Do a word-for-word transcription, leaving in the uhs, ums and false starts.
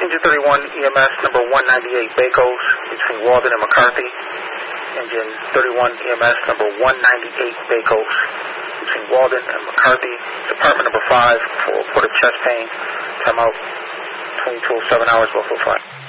Engine thirty-one E M S number one ninety-eight Bacos between Walden and McCarthy. Engine thirty-one E M S number one ninety-eight Bacos between Walden and McCarthy. Department number five for report of chest pain. Time out twenty-two oh seven hours, local flight.